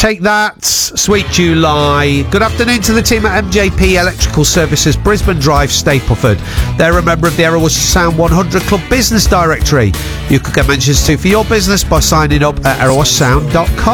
Take that, Sweet July. Good afternoon to the team at MJP Electrical Services, Brisbane Drive, Stapleford. They're a member of the Errol Sound 100 Club Business Directory. You could get mentions to for your business by signing up at errolsound.com.